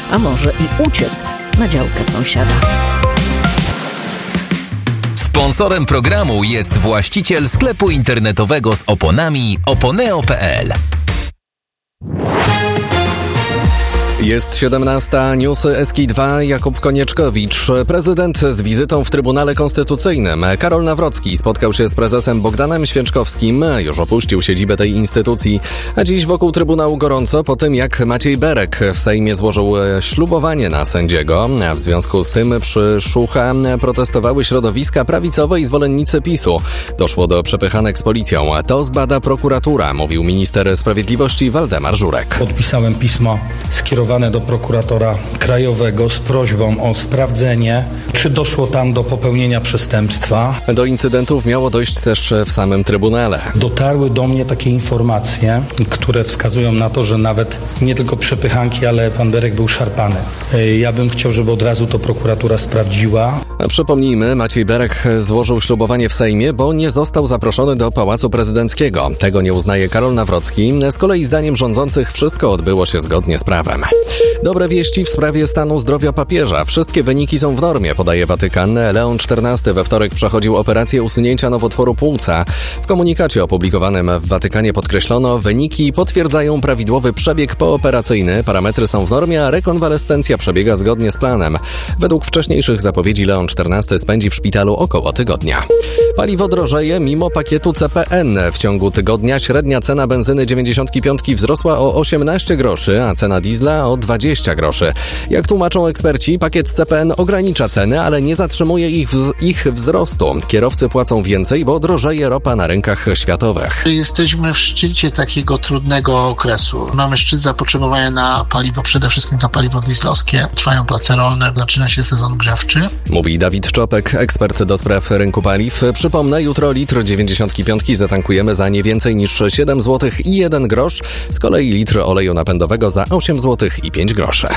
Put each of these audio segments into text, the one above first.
a może i uciec na działkę sąsiada. Sponsorem programu jest właściciel sklepu internetowego z oponami oponeo.pl. Jest 17. Newsy SK2. Jakub Konieczkowicz. Prezydent z wizytą w Trybunale Konstytucyjnym. Karol Nawrocki spotkał się z prezesem Bogdanem Święczkowskim. Już opuścił siedzibę tej instytucji. A dziś wokół Trybunału gorąco po tym, jak Maciej Berek w Sejmie złożył ślubowanie na sędziego. A w związku z tym przy Szucha protestowały środowiska prawicowe i zwolennicy PiS-u. Doszło do przepychanek z policją. To zbada prokuratura, mówił minister sprawiedliwości Waldemar Żurek. Podpisałem pismo skierowane do prokuratora krajowego z prośbą o sprawdzenie, czy doszło tam do popełnienia przestępstwa. Do incydentów miało dojść też w samym Trybunale. Dotarły do mnie takie informacje, które wskazują na to, że nawet nie tylko przepychanki, ale pan Berek był szarpany. Ja bym chciał, żeby od razu to prokuratura sprawdziła. Przypomnijmy, Maciej Berek złożył ślubowanie w Sejmie, bo nie został zaproszony do Pałacu Prezydenckiego. Tego nie uznaje Karol Nawrocki. Z kolei zdaniem rządzących wszystko odbyło się zgodnie z prawem. Dobre wieści w sprawie stanu zdrowia papieża. Wszystkie wyniki są w normie, podaje Watykan. Leon XIV we wtorek przechodził operację usunięcia nowotworu płuca. W komunikacie opublikowanym w Watykanie podkreślono, wyniki potwierdzają prawidłowy przebieg pooperacyjny, parametry są w normie, a rekonwalescencja przebiega zgodnie z planem. Według wcześniejszych zapowiedzi Leon XIV spędzi w szpitalu około tygodnia. Paliwo drożeje mimo pakietu CPN. W ciągu tygodnia średnia cena benzyny 95 wzrosła o 18 groszy, a cena diesla o 20 groszy. Jak tłumaczą eksperci, pakiet CPN ogranicza ceny, ale nie zatrzymuje ich wzrostu. Kierowcy płacą więcej, bo drożeje ropa na rynkach światowych. Jesteśmy w szczycie takiego trudnego okresu. Mamy szczyt zapotrzebowania na paliwo, przede wszystkim na paliwo dieslowskie. Trwają prace rolne, zaczyna się sezon grzewczy. Mówi Dawid Czopek, ekspert do spraw rynku paliw. Przypomnę, jutro litr 95 zatankujemy za nie więcej niż 7 zł i 1 grosz. Z kolei litr oleju napędowego za 8 zł i 5 groszy.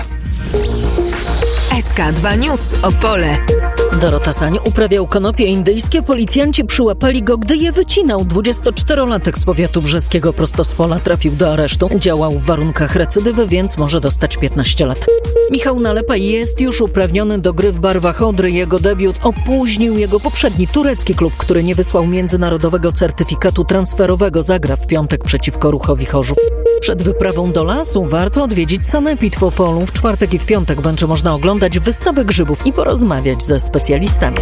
SK2 News Opole. Dorota Sań uprawiał konopie indyjskie. Policjanci przyłapali go, gdy je wycinał. 24-latek z powiatu brzeskiego prosto z pola trafił do aresztu. Działał w warunkach recydywy, więc może dostać 15 lat. Michał Nalepa jest już uprawniony do gry w barwach Odry. Jego debiut opóźnił jego poprzedni turecki klub, który nie wysłał międzynarodowego certyfikatu transferowego. Zagra w piątek przeciwko Ruchowi Chorzów. Przed wyprawą do lasu warto odwiedzić sanepid w Opolu. W czwartek i w piątek będzie można oglądać wystawę grzybów i porozmawiać ze specjalistami.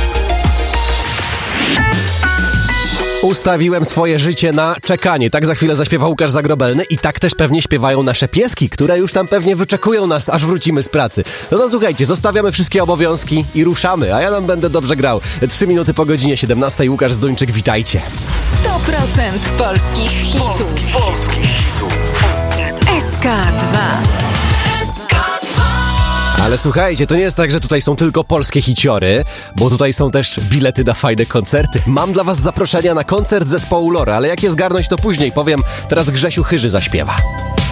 Ustawiłem swoje życie na czekanie. Tak za chwilę zaśpiewa Łukasz Zagrobelny i tak też pewnie śpiewają nasze pieski, które już tam pewnie wyczekują nas, aż wrócimy z pracy. No to słuchajcie, zostawiamy wszystkie obowiązki i ruszamy, a ja nam będę dobrze grał. 3 minuty po godzinie 17. Łukasz Zduńczyk, witajcie. 100% polskich hitów. SK2. Ale słuchajcie, to nie jest tak, że tutaj są tylko polskie hiciory, bo tutaj są też bilety na fajne koncerty. Mam dla was zaproszenia na koncert zespołu Lora, ale jak je zgarnąć, to później powiem. Teraz Grzesiu Chyży zaśpiewa.